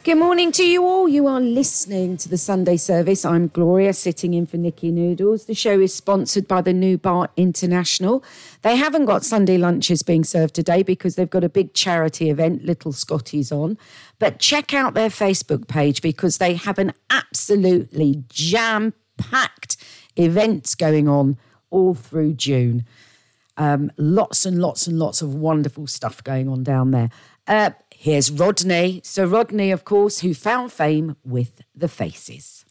Good morning to you all. You are listening to the Sunday service. I'm Gloria, sitting in for Nikki Noodles. The show is sponsored by the New Bar International. They haven't got Sunday lunches being served today because they've got a big charity event, Little Scotty's on. But check out their Facebook page because they have an absolutely jam-packed event going on all through June. Lots and lots and lots of wonderful stuff going on down there. Here's Rodney. So Rodney, of course, who found fame with The Faces.